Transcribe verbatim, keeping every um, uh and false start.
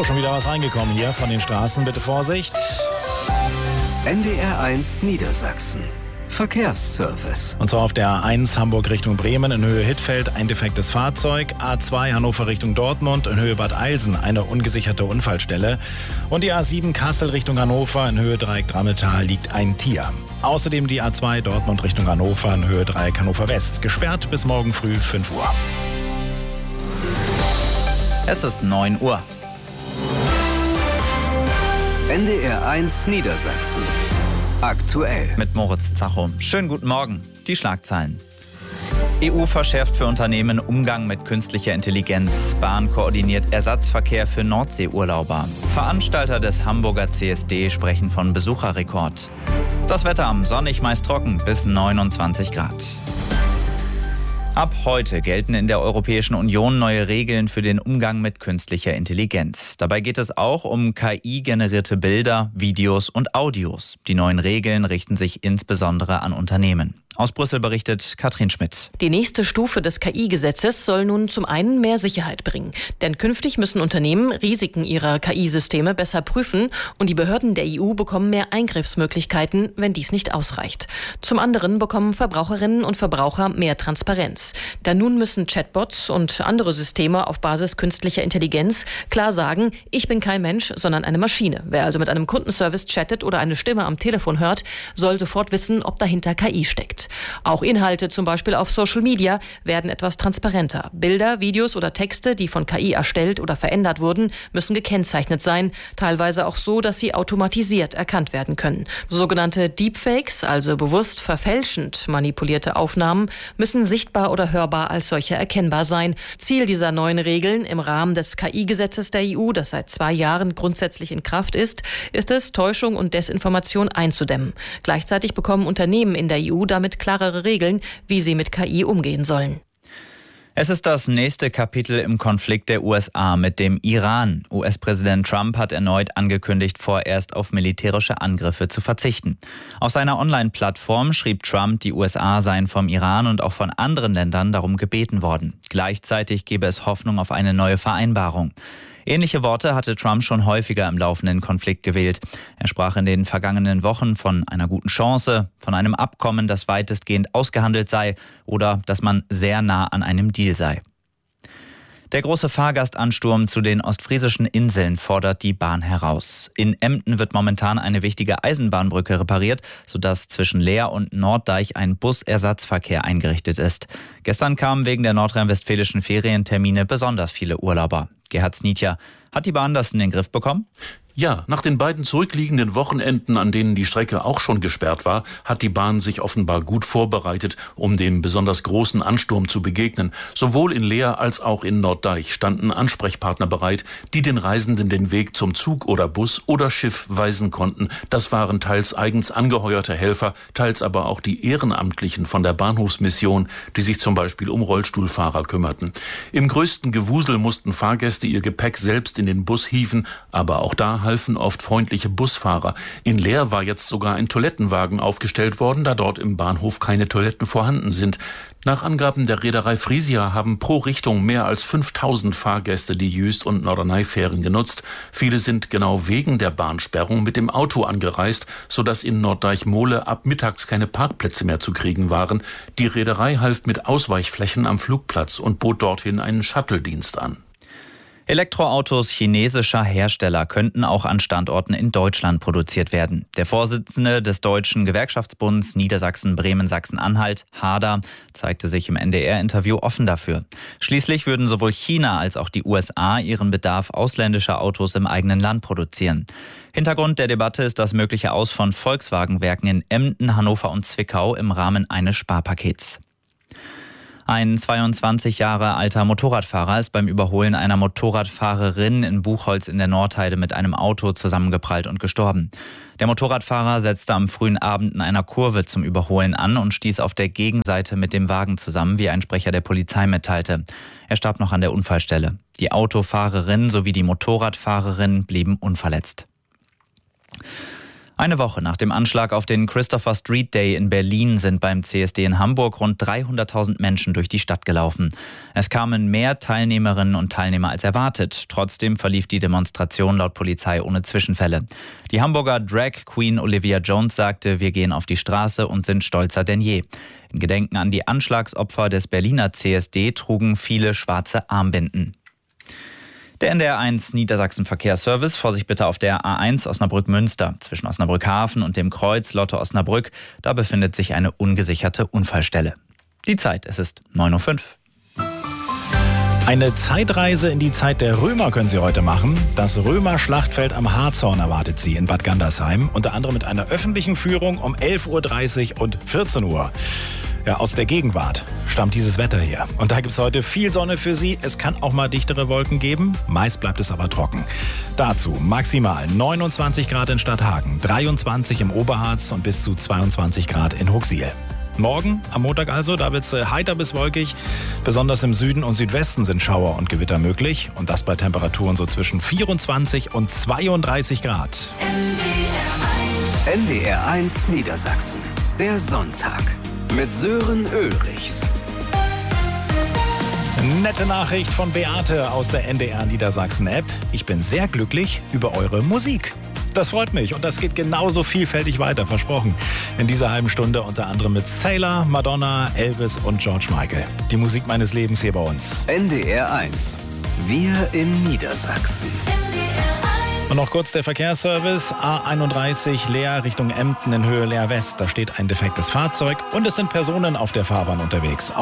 So, schon wieder was reingekommen hier von den Straßen. Bitte Vorsicht. N D R eins Niedersachsen. Verkehrsservice. Und zwar auf der A eins Hamburg Richtung Bremen in Höhe Hittfeld ein defektes Fahrzeug. A zwei Hannover Richtung Dortmund in Höhe Bad Eilsen eine ungesicherte Unfallstelle. Und die A sieben Kassel Richtung Hannover in Höhe Dreieck Drammetal liegt ein Tier. Außerdem die A zwei Dortmund Richtung Hannover in Höhe Dreieck Hannover West. Gesperrt bis morgen früh fünf Uhr. Es ist neun Uhr. N D R eins Niedersachsen. Aktuell. Mit Moritz Zacho. Schönen guten Morgen. Die Schlagzeilen. E U verschärft für Unternehmen Umgang mit künstlicher Intelligenz. Bahn koordiniert Ersatzverkehr für Nordseeurlauber. Veranstalter des Hamburger C S D sprechen von Besucherrekord. Das Wetter am sonnig, meist trocken bis neunundzwanzig Grad. Ab heute gelten in der Europäischen Union neue Regeln für den Umgang mit künstlicher Intelligenz. Dabei geht es auch um K I-generierte Bilder, Videos und Audios. Die neuen Regeln richten sich insbesondere an Unternehmen. Aus Brüssel berichtet Katrin Schmidt. Die nächste Stufe des K I-Gesetzes soll nun zum einen mehr Sicherheit bringen. Denn künftig müssen Unternehmen Risiken ihrer K I-Systeme besser prüfen und die Behörden der E U bekommen mehr Eingriffsmöglichkeiten, wenn dies nicht ausreicht. Zum anderen bekommen Verbraucherinnen und Verbraucher mehr Transparenz. Denn nun müssen Chatbots und andere Systeme auf Basis künstlicher Intelligenz klar sagen, ich bin kein Mensch, sondern eine Maschine. Wer also mit einem Kundenservice chattet oder eine Stimme am Telefon hört, soll sofort wissen, ob dahinter K I steckt. Auch Inhalte, zum Beispiel auf Social Media, werden etwas transparenter. Bilder, Videos oder Texte, die von K I erstellt oder verändert wurden, müssen gekennzeichnet sein, teilweise auch so, dass sie automatisiert erkannt werden können. Sogenannte Deepfakes, also bewusst verfälschend manipulierte Aufnahmen, müssen sichtbar oder hörbar als solche erkennbar sein. Ziel dieser neuen Regeln im Rahmen des K I-Gesetzes der E U, das seit zwei Jahren grundsätzlich in Kraft ist, ist es, Täuschung und Desinformation einzudämmen. Gleichzeitig bekommen Unternehmen in der E U damit klarere Regeln, wie sie mit K I umgehen sollen. Es ist das nächste Kapitel im Konflikt der U S A mit dem Iran. U S-Präsident Trump hat erneut angekündigt, vorerst auf militärische Angriffe zu verzichten. Auf seiner Online-Plattform schrieb Trump, die U S A seien vom Iran und auch von anderen Ländern darum gebeten worden. Gleichzeitig gebe es Hoffnung auf eine neue Vereinbarung. Ähnliche Worte hatte Trump schon häufiger im laufenden Konflikt gewählt. Er sprach in den vergangenen Wochen von einer guten Chance, von einem Abkommen, das weitestgehend ausgehandelt sei oder dass man sehr nah an einem Deal sei. Der große Fahrgastansturm zu den ostfriesischen Inseln fordert die Bahn heraus. In Emden wird momentan eine wichtige Eisenbahnbrücke repariert, sodass zwischen Leer und Norddeich ein Busersatzverkehr eingerichtet ist. Gestern kamen wegen der nordrhein-westfälischen Ferientermine besonders viele Urlauber. Gerhard Snitja, hat die Bahn das in den Griff bekommen? Ja, nach den beiden zurückliegenden Wochenenden, an denen die Strecke auch schon gesperrt war, hat die Bahn sich offenbar gut vorbereitet, um dem besonders großen Ansturm zu begegnen. Sowohl in Leer als auch in Norddeich standen Ansprechpartner bereit, die den Reisenden den Weg zum Zug oder Bus oder Schiff weisen konnten. Das waren teils eigens angeheuerte Helfer, teils aber auch die Ehrenamtlichen von der Bahnhofsmission, die sich zum Beispiel um Rollstuhlfahrer kümmerten. Im größten Gewusel mussten Fahrgäste ihr Gepäck selbst in den Bus hieven, aber auch da halfen oft freundliche Busfahrer. In Leer war jetzt sogar ein Toilettenwagen aufgestellt worden, da dort im Bahnhof keine Toiletten vorhanden sind. Nach Angaben der Reederei Frisia haben pro Richtung mehr als fünftausend Fahrgäste die Jüst- und Norderney-Fähren genutzt. Viele sind genau wegen der Bahnsperrung mit dem Auto angereist, sodass in Norddeich-Mohle ab mittags keine Parkplätze mehr zu kriegen waren. Die Reederei half mit Ausweichflächen am Flugplatz und bot dorthin einen Shuttle-Dienst an. Elektroautos chinesischer Hersteller könnten auch an Standorten in Deutschland produziert werden. Der Vorsitzende des Deutschen Gewerkschaftsbunds Niedersachsen-Bremen-Sachsen-Anhalt, Hader, zeigte sich im N D R-Interview offen dafür. Schließlich würden sowohl China als auch die U S A ihren Bedarf ausländischer Autos im eigenen Land produzieren. Hintergrund der Debatte ist das mögliche Aus von Volkswagen-Werken in Emden, Hannover und Zwickau im Rahmen eines Sparpakets. Ein zweiundzwanzig Jahre alter Motorradfahrer ist beim Überholen einer Motorradfahrerin in Buchholz in der Nordheide mit einem Auto zusammengeprallt und gestorben. Der Motorradfahrer setzte am frühen Abend in einer Kurve zum Überholen an und stieß auf der Gegenseite mit dem Wagen zusammen, wie ein Sprecher der Polizei mitteilte. Er starb noch an der Unfallstelle. Die Autofahrerin sowie die Motorradfahrerin blieben unverletzt. Eine Woche nach dem Anschlag auf den Christopher Street Day in Berlin sind beim C S D in Hamburg rund dreihunderttausend Menschen durch die Stadt gelaufen. Es kamen mehr Teilnehmerinnen und Teilnehmer als erwartet. Trotzdem verlief die Demonstration laut Polizei ohne Zwischenfälle. Die Hamburger Drag Queen Olivia Jones sagte, wir gehen auf die Straße und sind stolzer denn je. In Gedenken an die Anschlagsopfer des Berliner C S D trugen viele schwarze Armbinden. Der N D R eins Niedersachsen Verkehrsservice, Vorsicht bitte auf der A eins Osnabrück-Münster. Zwischen Osnabrück-Hafen und dem Kreuz Lotte-Osnabrück, da befindet sich eine ungesicherte Unfallstelle. Die Zeit, es ist neun Uhr fünf. Eine Zeitreise in die Zeit der Römer können Sie heute machen. Das Römer-Schlachtfeld am Harzhorn erwartet Sie in Bad Gandersheim. Unter anderem mit einer öffentlichen Führung um elf Uhr dreißig und vierzehn Uhr. Ja, aus der Gegenwart stammt dieses Wetter hier. Und da gibt es heute viel Sonne für Sie. Es kann auch mal dichtere Wolken geben. Meist bleibt es aber trocken. Dazu maximal neunundzwanzig Grad in Stadthagen, dreiundzwanzig im Oberharz und bis zu zweiundzwanzig Grad in Huxil. Morgen, am Montag also, da wird es heiter bis wolkig. Besonders im Süden und Südwesten sind Schauer und Gewitter möglich. Und das bei Temperaturen so zwischen vierundzwanzig und zweiunddreißig Grad. N D R eins Niedersachsen. Der Sonntag. Mit Sören Ulrichs. Nette Nachricht von Beate aus der N D R Niedersachsen App. Ich bin sehr glücklich über eure Musik. Das freut mich und das geht genauso vielfältig weiter, versprochen. In dieser halben Stunde unter anderem mit Sailor, Madonna, Elvis und George Michael. Die Musik meines Lebens hier bei uns. N D R eins. Wir in Niedersachsen. Und noch kurz der Verkehrsservice. A einunddreißig Leer Richtung Emden in Höhe Leer West. Da steht ein defektes Fahrzeug und es sind Personen auf der Fahrbahn unterwegs.